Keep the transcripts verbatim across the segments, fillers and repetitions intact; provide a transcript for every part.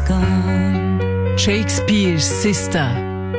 gone. Shakespeare's Sister.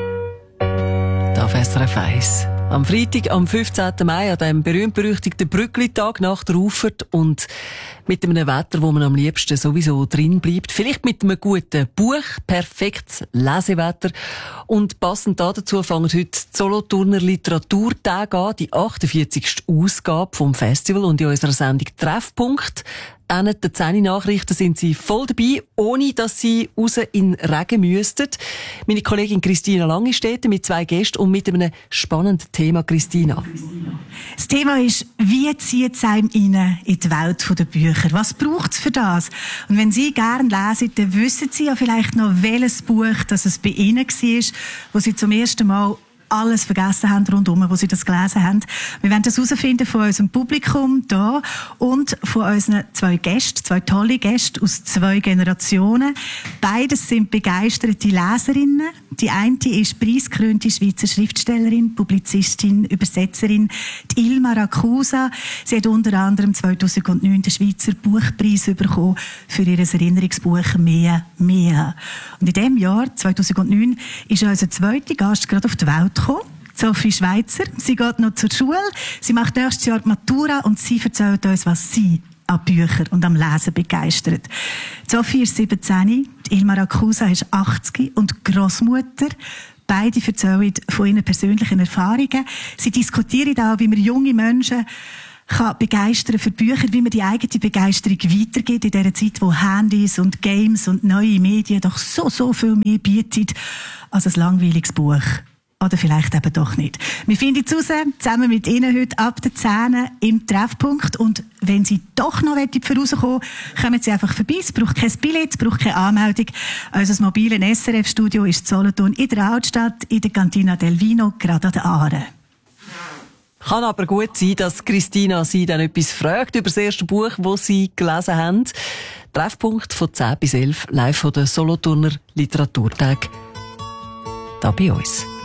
Da auf S R F eins. Am Freitag, am fünfzehnten Mai, an dem berühmt-berüchtigten Brückli-Tag nach der Auffahrt und mit einem Wetter, wo man am liebsten sowieso drin bleibt. Vielleicht mit einem guten Buch, perfektes Lesewetter. Und passend dazu fangen heute die Solothurner Literaturtage an, die achtundvierzigste Ausgabe vom Festival und in unserer Sendung Treffpunkt. An den zehn Nachrichten sind sie voll dabei, ohne dass sie raus in den Regen müssten. Meine Kollegin Christina Langistetter mit zwei Gästen und mit einem spannenden Thema. Christina. Das Thema ist, wie zieht es einem rein in die Welt der Bücher? Was braucht es für das? Und wenn Sie gerne lesen, dann wissen Sie ja vielleicht noch, welches Buch das es bei Ihnen war, wo Sie zum ersten Mal alles vergessen haben rundherum, wo Sie das gelesen haben. Wir werden das herausfinden von unserem Publikum hier und von unseren zwei Gästen, zwei tolle Gäste aus zwei Generationen. Beides sind begeisterte Leserinnen. Die eine ist preisgekrönte Schweizer Schriftstellerin, Publizistin, Übersetzerin, die Ilma Rakusa. Sie hat unter anderem zweitausendneun den Schweizer Buchpreis bekommen für ihr Erinnerungsbuch «Mehr, mehr». Und in diesem Jahr, zweitausendneun, ist unser zweiter Gast gerade auf die Welt gekommen. Sophie Schweizer. Sie geht noch zur Schule. Sie macht nächstes Jahr die Matura und sie erzählt uns, was sie an Büchern und am Lesen begeistert. Sophie ist siebzehn, Ilma Rakusa ist achtzig und Grossmutter. Beide erzählen von ihren persönlichen Erfahrungen. Sie diskutieren auch, wie man junge Menschen kann begeistern für Bücher, wie man die eigene Begeisterung weitergeht in dieser Zeit, wo Handys und Games und neue Medien doch so, so viel mehr bieten als ein langweiliges Buch. Oder vielleicht eben doch nicht. Wir finden es raus, zusammen mit Ihnen heute ab der zehn im Treffpunkt. Und wenn Sie doch noch vorauskommen wollen, kommen Sie einfach vorbei. Es braucht kein Billett, es braucht keine Anmeldung. Unser mobiles S R F-Studio ist in Solothurn in der Altstadt, in der Cantina del Vino, gerade an der Aare. Kann aber gut sein, dass Christina Sie dann etwas fragt über das erste Buch, das Sie gelesen haben. Treffpunkt von zehn bis elf, live von der Solothurner Literaturtag. Da bei uns.